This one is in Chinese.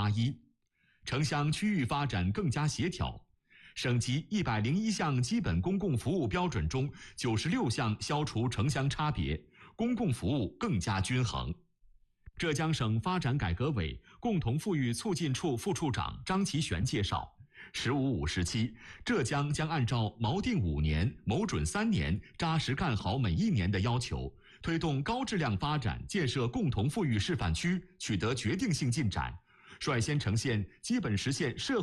1.81%，城乡区域发展更加协调。省级101项基本公共服务标准中，96项消除城乡差别，公共服务更加均衡。浙江省发展改革委共同富裕促进处副处长张其璇介绍，“15-5”时期，浙江将按照锚定5年、谋准3年、扎实干好每1年的要求，推动高质量发展建设共同富裕示范区取得决定性进展，率先呈现基本实现社会